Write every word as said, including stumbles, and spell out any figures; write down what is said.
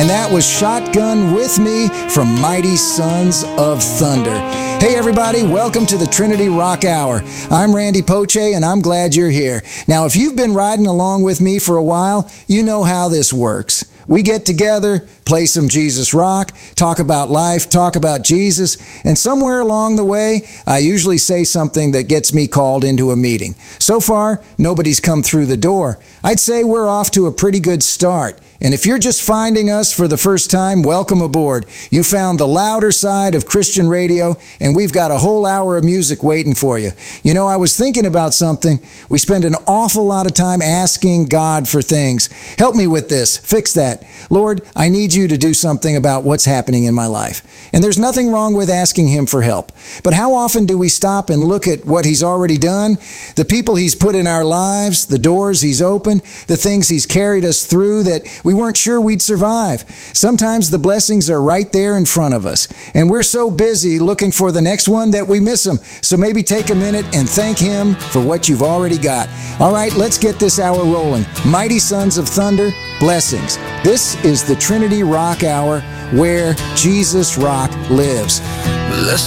And that was Shotgun With Me from Mighty Sons of Thunder. Hey everybody, welcome to the Trinity Rock Hour. I'm Randy Poche and I'm glad you're here. Now if you've been riding along with me for a while, you know how this works. We get together, play some Jesus rock, talk about life, talk about Jesus, and somewhere along the way, I usually say something that gets me called into a meeting. So far, nobody's come through the door. I'd say we're off to a pretty good start. And if you're just finding us for the first time, welcome aboard. You found the louder side of Christian radio, and we've got a whole hour of music waiting for you. You know, I was thinking about something. We spend an awful lot of time asking God for things. Help me with this. Fix that. Lord, I need you to do something about what's happening in my life. And there's nothing wrong with asking Him for help. But how often do we stop and look at what He's already done, the people He's put in our lives, the doors He's opened, the things He's carried us through that we weren't sure we'd survive? Sometimes the blessings are right there in front of us, and we're so busy looking for the next one that we miss them. So maybe take a minute and thank Him for what you've already got. All right, let's get this hour rolling. Mighty Sons of Thunder, blessings. This is the Trinity Rock Hour, where Jesus Rock lives.